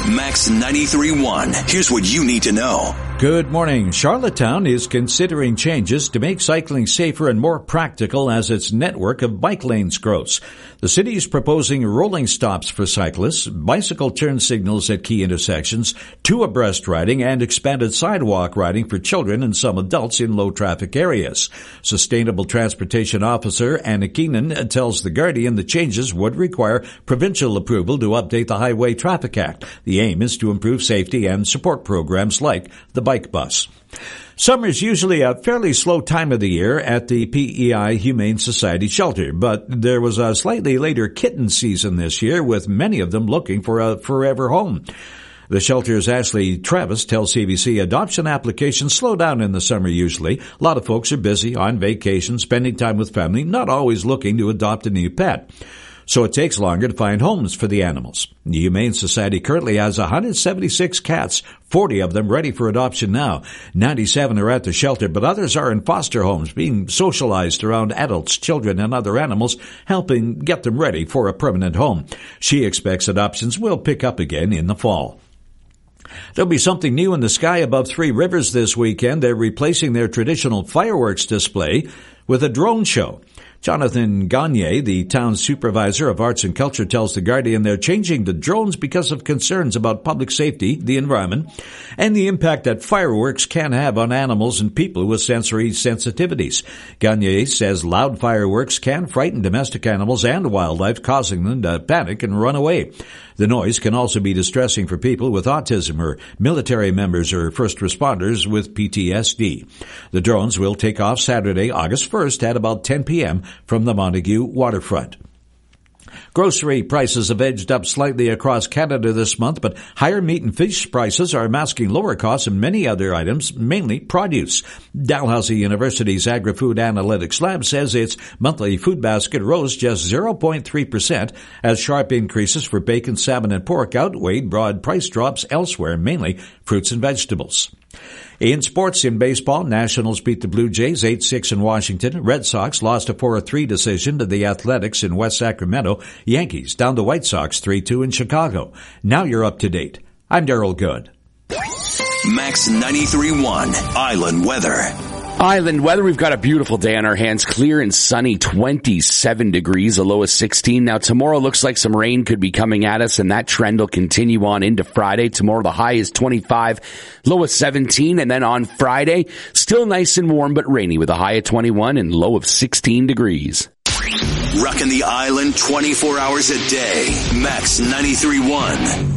Max 93.1. Here's what you need to know. Good morning. Charlottetown is considering changes to make cycling safer and more practical as its network of bike lanes grows. The city is proposing rolling stops for cyclists, bicycle turn signals at key intersections, 2 abreast riding, and expanded sidewalk riding for children and some adults in low-traffic areas. Sustainable Transportation Officer Anna Keenan tells The Guardian the changes would require provincial approval to update the Highway Traffic Act. The aim is to improve safety and support programs like the bike bus. Summer is usually a fairly slow time of the year at the PEI Humane Society shelter, but there was a slightly later kitten season this year, with many of them looking for a forever home. The shelter's Ashley Travis tells CBC adoption applications slow down in the summer usually. A lot of folks are busy, on vacation, spending time with family, not always looking to adopt a new pet. So it takes longer to find homes for the animals. The Humane Society currently has 176 cats, 40 of them ready for adoption now. 97 are at the shelter, but others are in foster homes, being socialized around adults, children, and other animals, helping get them ready for a permanent home. She expects adoptions will pick up again in the fall. There'll be something new in the sky above Three Rivers this weekend. They're replacing their traditional fireworks display with a drone show. Jonathan Gagne, the town's supervisor of arts and culture, tells The Guardian they're changing the drones because of concerns about public safety, the environment, and the impact that fireworks can have on animals and people with sensory sensitivities. Gagne says loud fireworks can frighten domestic animals and wildlife, causing them to panic and run away. The noise can also be distressing for people with autism or military members or first responders with PTSD. The drones will take off Saturday, August 1st at about 10 p.m. from the Montague waterfront. Grocery prices have edged up slightly across Canada this month, but higher meat and fish prices are masking lower costs in many other items, mainly produce. Dalhousie University's Agri-Food Analytics Lab says its monthly food basket rose just 0.3% as sharp increases for bacon, salmon, and pork outweighed broad price drops elsewhere, mainly fruits and vegetables. In sports, in baseball, Nationals beat the Blue Jays 8-6 in Washington. Red Sox lost a 4-3 decision to the Athletics in West Sacramento. Yankees down the White Sox 3-2 in Chicago. Now you're up to date. I'm Darryl Good. Max 93.1 Island Weather. Island weather, we've got a beautiful day on our hands. Clear and sunny, 27 degrees, a low of 16. Now tomorrow looks like some rain could be coming at us, and that trend will continue on into Friday. Tomorrow the high is 25, low of 17. And then on Friday, still nice and warm but rainy with a high of 21 and low of 16 degrees. Rocking the island 24 hours a day. Max 93.1.